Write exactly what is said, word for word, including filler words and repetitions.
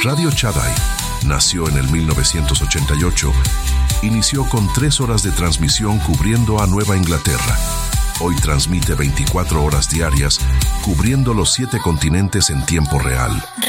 Radio Chadai nació en el mil novecientos ochenta y ocho. Inició con tres horas de transmisión cubriendo a Nueva Inglaterra. Hoy transmite veinticuatro horas diarias, cubriendo los siete continentes en tiempo real.